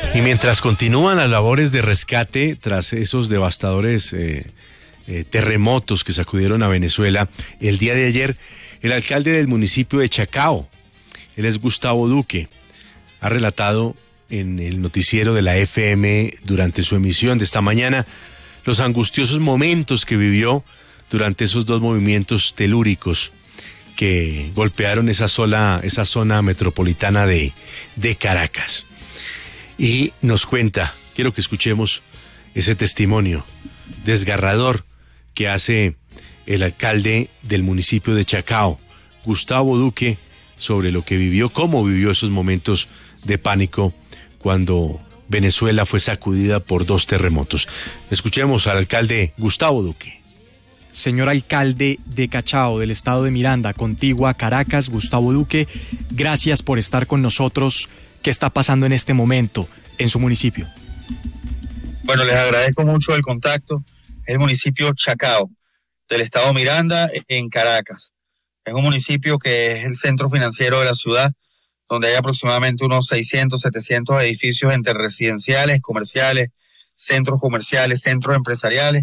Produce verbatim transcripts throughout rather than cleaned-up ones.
Y mientras continúan las labores de rescate tras esos devastadores eh, eh, terremotos que sacudieron a Venezuela, el día de ayer, el alcalde del municipio de Chacao, él es Gustavo Duque, ha relatado en el noticiero de la F M durante su emisión de esta mañana los angustiosos momentos que vivió durante esos dos movimientos telúricos que golpearon esa, sola, esa zona metropolitana de, de Caracas. Y nos cuenta, quiero que escuchemos ese testimonio desgarrador que hace el alcalde del municipio de Chacao, Gustavo Duque, sobre lo que vivió, cómo vivió esos momentos de pánico cuando Venezuela fue sacudida por dos terremotos. Escuchemos al alcalde Gustavo Duque. Señor alcalde de Cachao, del estado de Miranda, contigua Caracas, Gustavo Duque, gracias por estar con nosotros. ¿Qué está pasando en este momento en su municipio? Bueno, les agradezco mucho el contacto. Es el municipio Chacao, del estado Miranda, en Caracas. Es un municipio que es el centro financiero de la ciudad, donde hay aproximadamente unos seiscientos, setecientos edificios entre residenciales, comerciales, centros comerciales, centros empresariales.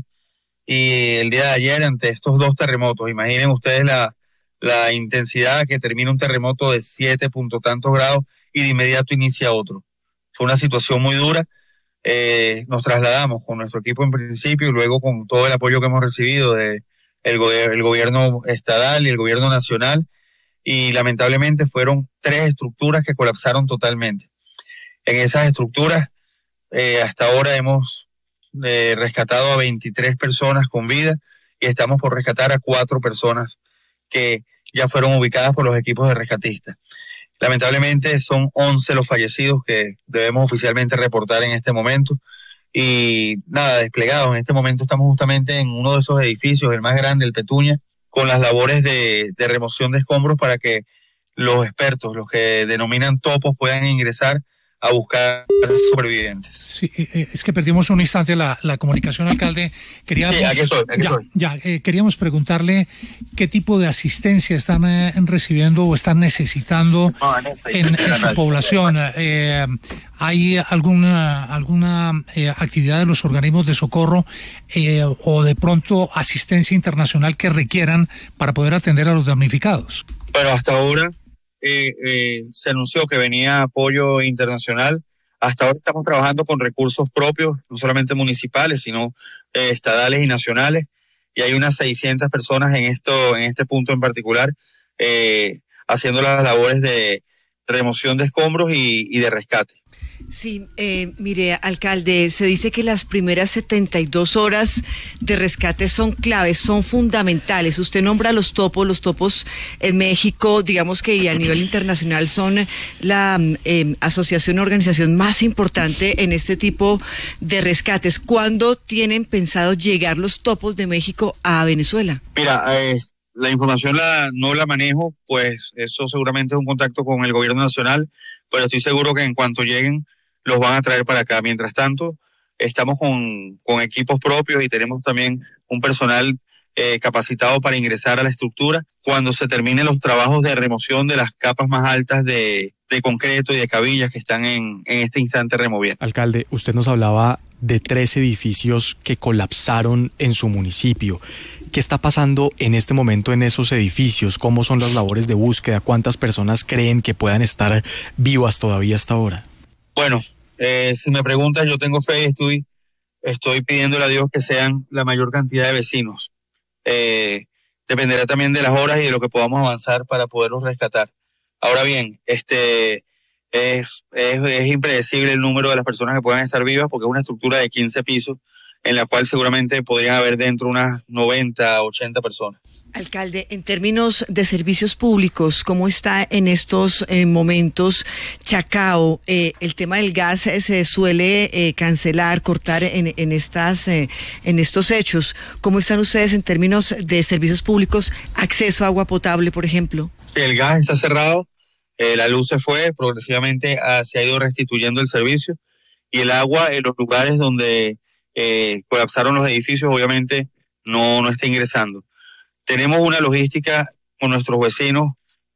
Y el día de ayer, ante estos dos terremotos, imaginen ustedes la, la intensidad que termina un terremoto de siete punto tantos grados y de inmediato inicia otro. Fue una situación muy dura. Eh, nos trasladamos con nuestro equipo en principio y luego con todo el apoyo que hemos recibido de el, go- el gobierno estatal y el gobierno nacional, y lamentablemente fueron tres estructuras que colapsaron totalmente. En esas estructuras eh, hasta ahora hemos eh, rescatado a veintitrés personas con vida y estamos por rescatar a cuatro personas que ya fueron ubicadas por los equipos de rescatistas. Lamentablemente son once los fallecidos que debemos oficialmente reportar en este momento. Y nada, desplegados. En este momento estamos justamente en uno de esos edificios, el más grande, el Petunia, con las labores de, de remoción de escombros para que los expertos, los que denominan topos, puedan ingresar a buscar sobrevivientes. Sí, es que perdimos un instante la, la comunicación, alcalde. Queríamos, sí, aquí estoy, aquí ya, estoy. ya eh, queríamos preguntarle qué tipo de asistencia están eh, recibiendo o están necesitando en, en su población. Eh, ¿Hay alguna alguna eh, actividad de los organismos de socorro eh, o de pronto asistencia internacional que requieran para poder atender a los damnificados? Bueno, hasta ahora Eh, eh, se anunció que venía apoyo internacional. Hasta ahora estamos trabajando con recursos propios, no solamente municipales, sino eh, estadales y nacionales, y hay unas seiscientas personas en esto, en este punto en particular, eh, haciendo las labores de remoción de escombros y, y de rescate. Sí, eh, mire, alcalde, se dice que las primeras setenta y dos horas de rescate son claves, son fundamentales. Usted nombra los topos, los topos en México, digamos que y a nivel internacional son la eh, asociación o organización más importante en este tipo de rescates. ¿Cuándo tienen pensado llegar los topos de México a Venezuela? Mira, eh, la información la, no la manejo, pues eso seguramente es un contacto con el gobierno nacional, pero estoy seguro que en cuanto lleguen los van a traer para acá. Mientras tanto, estamos con, con equipos propios y tenemos también un personal eh, capacitado para ingresar a la estructura cuando se terminen los trabajos de remoción de las capas más altas de, de concreto y de cabillas que están en, en este instante removiendo. Alcalde, usted nos hablaba de tres edificios que colapsaron en su municipio. ¿Qué está pasando en este momento en esos edificios? ¿Cómo son las labores de búsqueda? ¿Cuántas personas creen que puedan estar vivas todavía hasta ahora? Bueno, eh, si me preguntas, yo tengo fe y estoy, estoy pidiéndole a Dios que sean la mayor cantidad de vecinos. Eh, dependerá también de las horas y de lo que podamos avanzar para poderlos rescatar. Ahora bien, este es, es, es impredecible el número de las personas que puedan estar vivas porque es una estructura de quince pisos en la cual seguramente podrían haber dentro unas noventa, ochenta personas. Alcalde, en términos de servicios públicos, ¿cómo está en estos eh, momentos Chacao? Eh, el tema del gas eh, se suele eh, cancelar, cortar en, en, estas, eh, en estos hechos. ¿Cómo están ustedes en términos de servicios públicos, acceso a agua potable, por ejemplo? Sí, el gas está cerrado, eh, la luz se fue, progresivamente ah, se ha ido restituyendo el servicio, y el agua en los lugares donde eh, colapsaron los edificios obviamente no, no está ingresando. Tenemos una logística con nuestros vecinos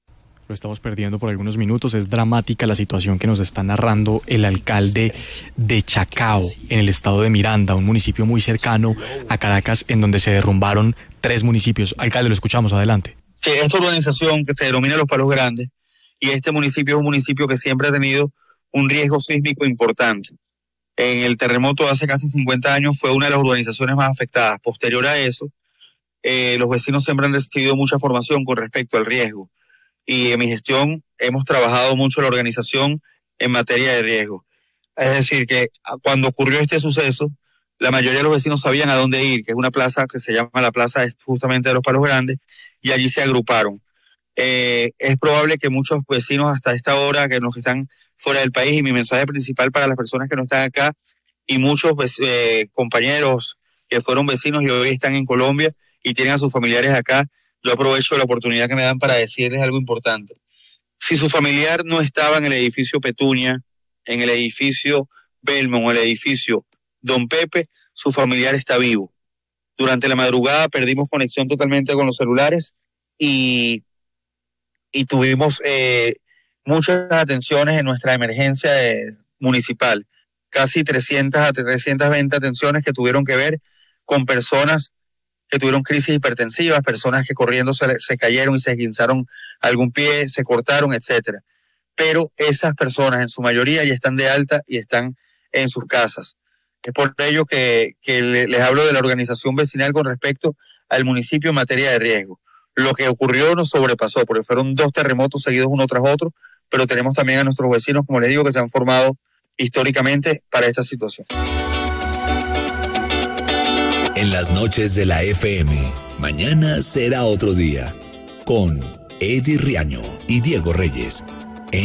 Lo estamos perdiendo por algunos minutos. Es dramática la situación que nos está narrando el alcalde de Chacao, en el estado de Miranda, un municipio muy cercano a Caracas, en donde se derrumbaron tres municipios. Alcalde, lo escuchamos, adelante. Sí, esta organización que se denomina Los Palos Grandes, y este municipio es un municipio que siempre ha tenido un riesgo sísmico importante. En el terremoto de hace casi cincuenta años fue una de las urbanizaciones más afectadas. Posterior a eso, eh, los vecinos siempre han recibido mucha formación con respecto al riesgo. Y en mi gestión hemos trabajado mucho la organización en materia de riesgo. Es decir, que cuando ocurrió este suceso, la mayoría de los vecinos sabían a dónde ir, que es una plaza que se llama la plaza justamente de Los Palos Grandes, y allí se agruparon. Eh, es probable que muchos vecinos hasta esta hora, que nos están fuera del país, y mi mensaje principal para las personas que no están acá, y muchos eh, compañeros que fueron vecinos y hoy están en Colombia y tienen a sus familiares acá, yo aprovecho la oportunidad que me dan para decirles algo importante. Si su familiar no estaba en el edificio Petunia, en el edificio Belmont o el edificio Don Pepe, su familiar está vivo. Durante la madrugada perdimos conexión totalmente con los celulares y, y tuvimos eh, muchas atenciones en nuestra emergencia eh, municipal. Casi trescientas a trescientas veinte atenciones que tuvieron que ver con personas que tuvieron crisis hipertensivas, personas que corriendo se, se cayeron y se esguinzaron algún pie, se cortaron, etcétera. Pero esas personas en su mayoría ya están de alta y están en sus casas. Es por ello que, que les hablo de la organización vecinal con respecto al municipio en materia de riesgo. Lo que ocurrió nos sobrepasó, porque fueron dos terremotos seguidos uno tras otro, pero tenemos también a nuestros vecinos, como les digo, que se han formado históricamente para esta situación. En las noches de la F M, mañana será otro día, con Eddie Riaño y Diego Reyes.